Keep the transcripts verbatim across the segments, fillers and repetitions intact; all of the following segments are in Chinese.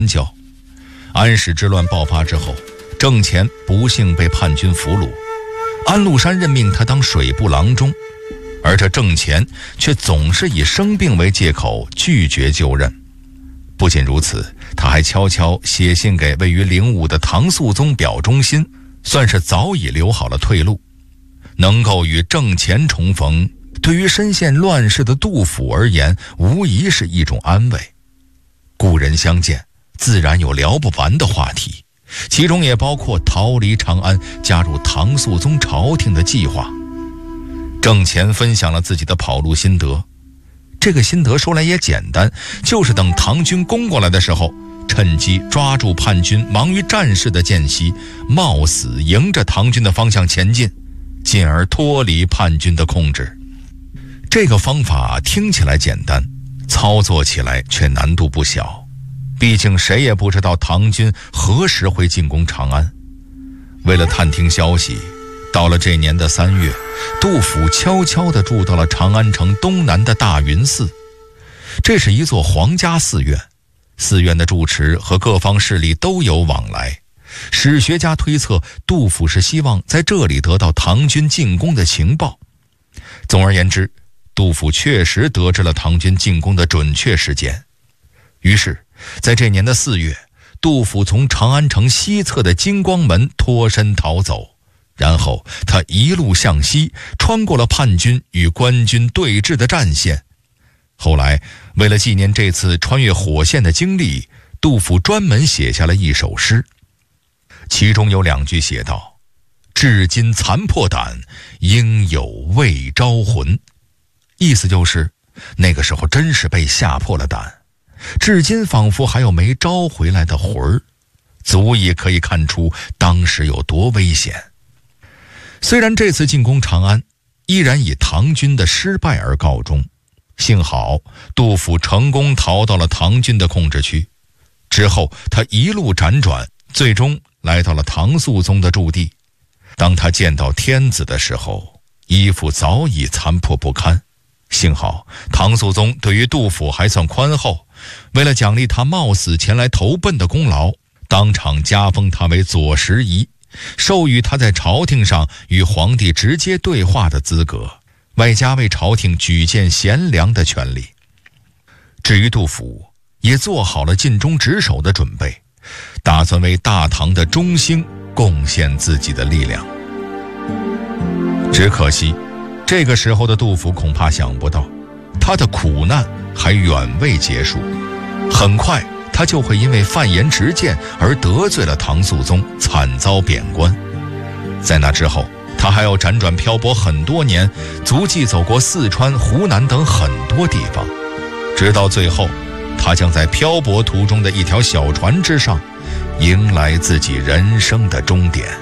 教。安史之乱爆发之后，郑虔不幸被叛军俘虏，安禄山任命他当水部郎中，而这郑虔却总是以生病为借口拒绝就任。不仅如此，他还悄悄写信给位于灵武的唐肃宗表忠心，算是早已留好了退路。能够与郑虔重逢，对于身陷乱世的杜甫而言，无疑是一种安慰。故人相见，自然有聊不完的话题，其中也包括逃离长安，加入唐肃宗朝廷的计划。郑虔分享了自己的跑路心得，这个心得说来也简单，就是等唐军攻过来的时候，趁机抓住叛军忙于战事的间隙，冒死迎着唐军的方向前进，进而脱离叛军的控制。这个方法听起来简单，操作起来却难度不小，毕竟谁也不知道唐军何时会进攻长安。为了探听消息，到了这年的三月，杜甫悄悄地住到了长安城东南的大云寺。这是一座皇家寺院，寺院的住持和各方势力都有往来。史学家推测，杜甫是希望在这里得到唐军进攻的情报。总而言之，杜甫确实得知了唐军进攻的准确时间。于是在这年的四月，杜甫从长安城西侧的金光门脱身逃走，然后他一路向西，穿过了叛军与官军对峙的战线。后来为了纪念这次穿越火线的经历，杜甫专门写下了一首诗，其中有两句写道：至今残破胆，应有未招魂。意思就是那个时候真是被吓破了胆，至今仿佛还有没招回来的魂儿，足以可以看出当时有多危险。虽然这次进攻长安依然以唐军的失败而告终，幸好杜甫成功逃到了唐军的控制区。之后他一路辗转，最终来到了唐肃宗的驻地。当他见到天子的时候，衣服早已残破不堪。幸好唐肃宗对于杜甫还算宽厚，为了奖励他冒死前来投奔的功劳，当场加封他为左拾遗，授予他在朝廷上与皇帝直接对话的资格，外加为朝廷举荐贤良的权利。至于杜甫，也做好了尽忠职守的准备，打算为大唐的中兴贡献自己的力量。只可惜这个时候的杜甫恐怕想不到，他的苦难还远未结束。很快他就会因为犯言直谏而得罪了唐肃宗，惨遭贬官。在那之后，他还要辗转漂泊很多年，足迹走过四川、湖南等很多地方，直到最后，他将在漂泊途中的一条小船之上，迎来自己人生的终点。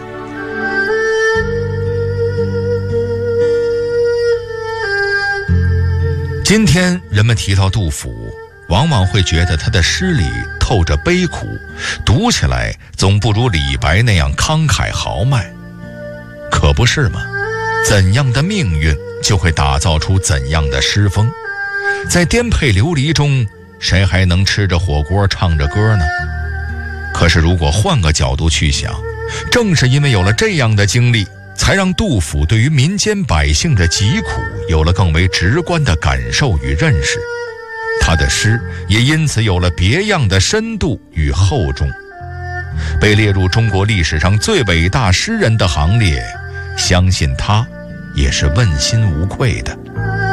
今天人们提到杜甫，往往会觉得他的诗里透着悲苦，读起来总不如李白那样慷慨豪迈。可不是吗？怎样的命运就会打造出怎样的诗风。在颠沛流离中，谁还能吃着火锅唱着歌呢？可是如果换个角度去想，正是因为有了这样的经历，才让杜甫对于民间百姓的疾苦有了更为直观的感受与认识，他的诗也因此有了别样的深度与厚重。被列入中国历史上最伟大诗人的行列，相信他也是问心无愧的。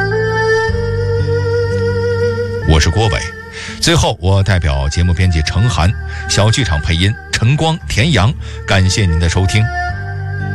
我是郭伟，最后我代表节目编辑程涵、小剧场配音陈光、田阳，感谢您的收听。